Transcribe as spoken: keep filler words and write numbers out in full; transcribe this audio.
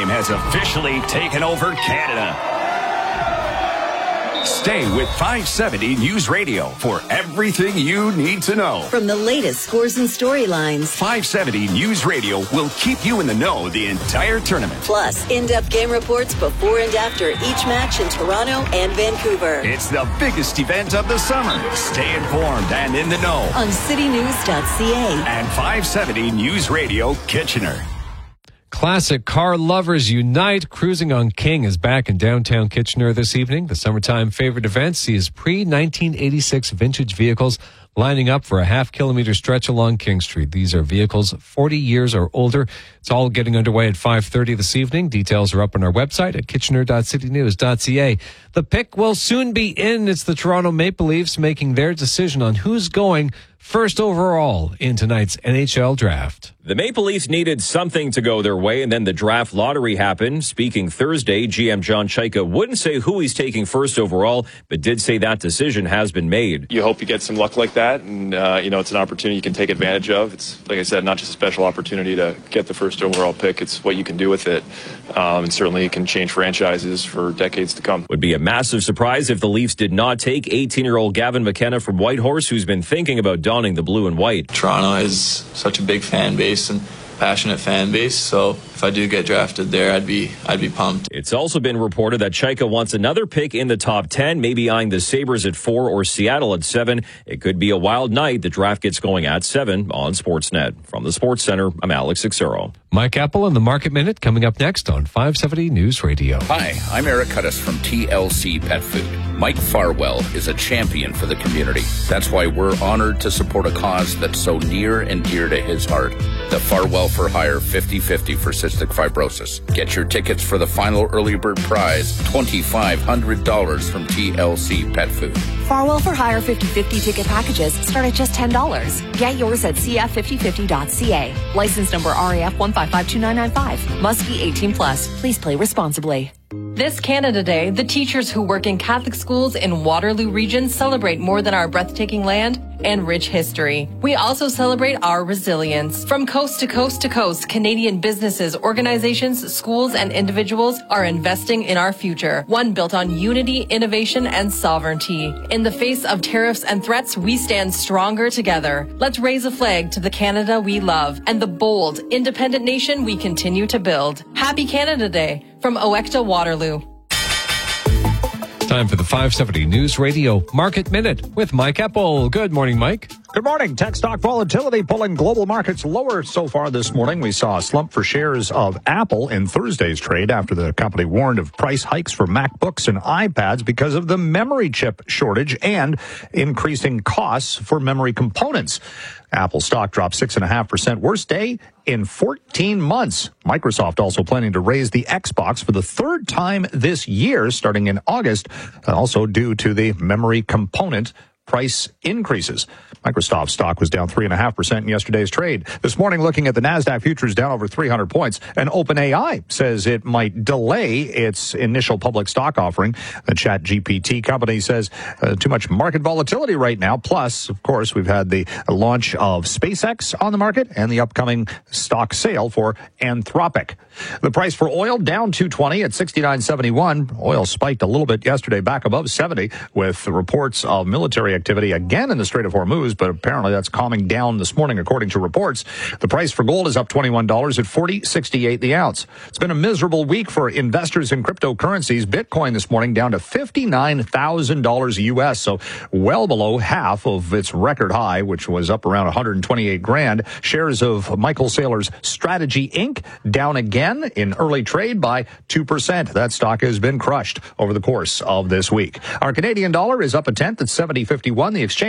has officially taken over Canada. Stay with five seventy News Radio for everything you need to know. From the latest scores and storylines, five seventy News Radio will keep you in the know the entire tournament. Plus, in-depth game reports before and after each match in Toronto and Vancouver. It's the biggest event of the summer. Stay informed and in the know on city news dot c a and five seventy News Radio Kitchener. Classic car lovers unite. Cruising on King is back in downtown Kitchener this evening. The summertime favorite event sees pre nineteen eighty-six vintage vehicles lining up for a half kilometer stretch along King Street. These are vehicles forty years or older. It's all getting underway at five thirty this evening. Details are up on our website at kitchener dot city news dot c a. The pick will soon be in. It's the Toronto Maple Leafs making their decision on who's going first overall in tonight's N H L draft. The Maple Leafs needed something to go their way, and then the draft lottery happened. Speaking Thursday, G M John Chayka wouldn't say who he's taking first overall, but did say that decision has been made. You hope you get some luck like that, and uh, you know it's an opportunity you can take advantage of. It's, like I said, not just a special opportunity to get the first overall pick. It's what you can do with it, um, and certainly it can change franchises for decades to come. Would be a massive surprise if the Leafs did not take eighteen-year-old Gavin McKenna from Whitehorse, who's been thinking about donning the blue and white. Toronto is such a big fan base and passionate fan base, so if I do get drafted there, I'd be I'd be pumped. It's also been reported that Chayka wants another pick in the top ten, maybe eyeing the Sabres at four or Seattle at seven. It could be a wild night. The draft gets going at seven on Sportsnet. From the Sports Center, I'm Alex Xero. Mike Apple and the Market Minute coming up next on five seventy News Radio. Hi, I'm Eric Cuttis from T L C Pet Food. Mike Farwell is a champion for the community. That's why we're honored to support a cause that's so near and dear to his heart. The Farwell for Hire fifty fifty for cystic fibrosis. Get your tickets for the final early bird prize, twenty-five hundred dollars from T L C Pet Food. Farwell for Hire fifty fifty ticket packages start at just ten dollars. Get yours at c f fifty fifty dot c a. License number R A F one five five two nine nine five. Must be eighteen plus. Please play responsibly. This Canada Day, the teachers who work in Catholic schools in Waterloo Region celebrate more than our breathtaking land and rich history. We also celebrate our resilience. From coast to coast to coast, Canadian businesses, organizations, schools, and individuals are investing in our future, one built on unity, innovation, and sovereignty. In the face of tariffs and threats, we stand stronger together. Let's raise a flag to the Canada we love and the bold, independent nation we continue to build. Happy Canada Day from Owekta Waterloo. Time for the five seventy News Radio Market Minute with Mike Apple. Good morning, Mike. Good morning. Tech stock volatility pulling global markets lower so far this morning. We saw a slump for shares of Apple in Thursday's trade after the company warned of price hikes for MacBooks and iPads because of the memory chip shortage and increasing costs for memory components. Apple stock dropped six point five percent. Worst day in fourteen months. Microsoft also planning to raise the Xbox for the third time this year, starting in August, also due to the memory component price increases. Microsoft stock was down three point five percent in yesterday's trade. This morning, looking at the NASDAQ futures down over three hundred points, and OpenAI says it might delay its initial public stock offering. The ChatGPT company says uh, too much market volatility right now. Plus, of course, we've had the launch of SpaceX on the market and the upcoming stock sale for Anthropic. The price for oil down two twenty at sixty-nine seventy-one. Oil spiked a little bit yesterday, back above seventy, with reports of military activity again in the Strait of Hormuz, but apparently that's calming down this morning, according to reports. The price for gold is up twenty-one dollars at forty sixty-eight the ounce. It's been a miserable week for investors in cryptocurrencies. Bitcoin this morning down to fifty-nine thousand dollars U S, so well below half of its record high, which was up around one hundred twenty-eight grand. Shares of Michael Saylor's Strategy Incorporated down again in early trade by two percent. That stock has been crushed over the course of this week. Our Canadian dollar is up a tenth at seventy fifty-one. The exchange